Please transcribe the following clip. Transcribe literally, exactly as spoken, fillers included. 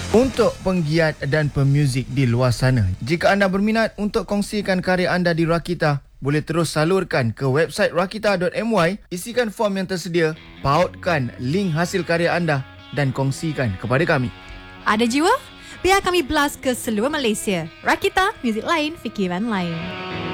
Untuk penggiat dan pemuzik di luar sana, jika anda berminat untuk kongsikan karya anda di Rakita, boleh terus salurkan ke website rakita dot my, isikan form yang tersedia, pautkan link hasil karya anda dan kongsikan kepada kami. Ada jiwa? Biar kami blast ke seluruh Malaysia. Rakita, muzik lain, fikiran lain.